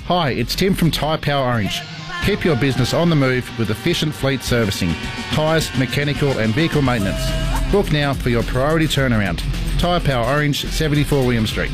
Hi, it's Tim from Tyre Power Orange. Keep your business on the move with efficient fleet servicing, tyres, mechanical and vehicle maintenance. Book now for your priority turnaround. Tyre Power Orange, 74 William Street.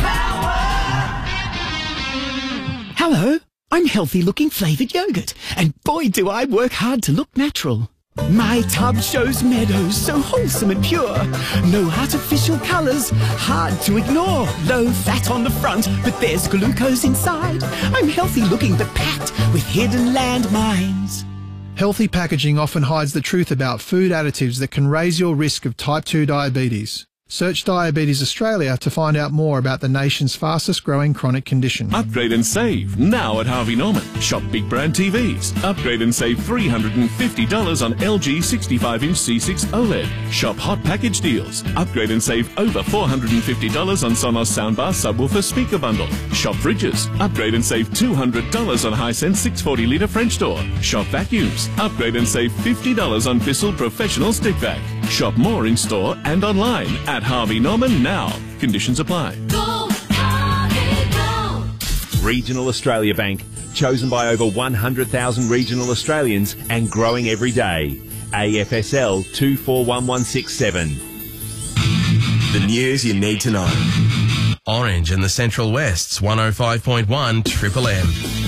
Hello, I'm healthy looking flavoured yogurt, and boy do I work hard to look natural. My tub shows meadows so wholesome and pure. No artificial colours, hard to ignore. Low fat on the front, but there's glucose inside. I'm healthy looking but packed with hidden landmines. Healthy packaging often hides the truth about food additives that can raise your risk of type 2 diabetes. Search Diabetes Australia to find out more about the nation's fastest growing chronic condition. Upgrade and save now at Harvey Norman. Shop big brand TVs. Upgrade and save $350 on LG 65-inch C6 OLED. Shop hot package deals. Upgrade and save over $450 on Sonos soundbar subwoofer speaker bundle. Shop fridges. Upgrade and save $200 on Hisense 640-litre French door. Shop vacuums. Upgrade and save $50 on Bissell Professional Stick Vac. Shop more in store and online at Harvey Norman now. Conditions apply. Go, Harvey, go. Regional Australia Bank, chosen by over 100,000 regional Australians and growing every day. AFSL 241167. The news you need to know. Orange in the Central West's 105.1 Triple M.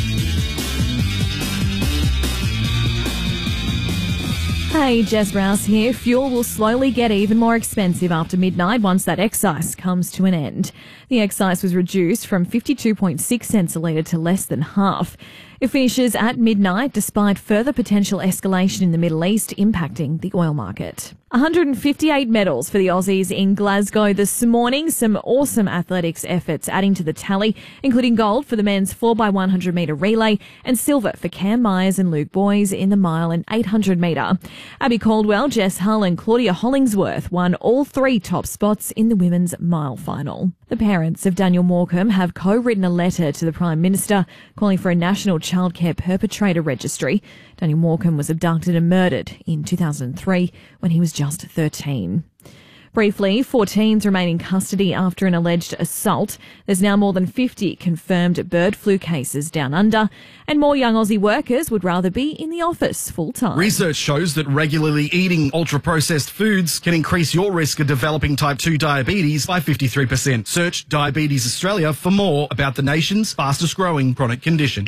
Hey, Jess Rouse here. Fuel will slowly get even more expensive after midnight once that excise comes to an end. The excise was reduced from 52.6 cents a litre to less than half. It finishes at midnight despite further potential escalation in the Middle East impacting the oil market. 158 medals for the Aussies in Glasgow this morning. Some awesome athletics efforts adding to the tally, including gold for the men's 4x100 metre relay and silver for Cam Myers and Luke Boys in the mile and 800 metre. Abby Caldwell, Jess Hull and Claudia Hollingsworth won all three top spots in the women's mile final. The parents of Daniel Morecambe have co-written a letter to the Prime Minister calling for a national childcare perpetrator registry. Daniel Morecambe was abducted and murdered in 2003 when he was just 13. Briefly, 4 teens remain in custody after an alleged assault. There's now more than 50 confirmed bird flu cases down under, and more young Aussie workers would rather be in the office full-time. Research shows that regularly eating ultra-processed foods can increase your risk of developing type 2 diabetes by 53%. Search Diabetes Australia for more about the nation's fastest-growing chronic condition.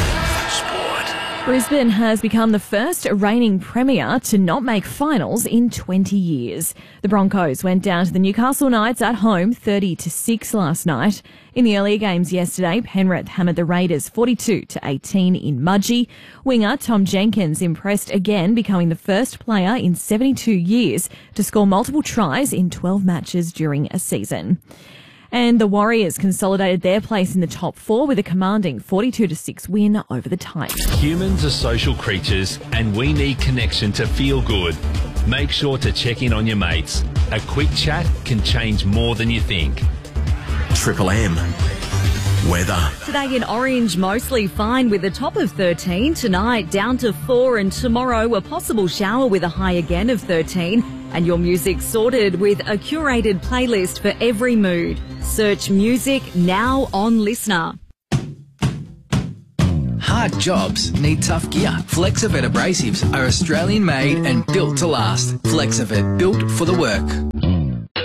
Brisbane has become the first reigning premier to not make finals in 20 years. The Broncos went down to the Newcastle Knights at home 30-6 last night. In the earlier games yesterday, Penrith hammered the Raiders 42-18 in Mudgee. Winger Tom Jenkins impressed again, becoming the first player in 72 years to score multiple tries in 12 matches during a season. And the Warriors consolidated their place in the top 4 with a commanding 42-6 win over the Titans. Humans are social creatures and we need connection to feel good. Make sure to check in on your mates. A quick chat can change more than you think. Triple M. Weather. Today in Orange, mostly fine with a top of 13. Tonight down to 4, and tomorrow a possible shower with a high again of 13. And your music sorted with a curated playlist for every mood. Search music now on Listener. Hard jobs need tough gear. Flexivit abrasives are Australian made and built to last. Flexivit, built for the work.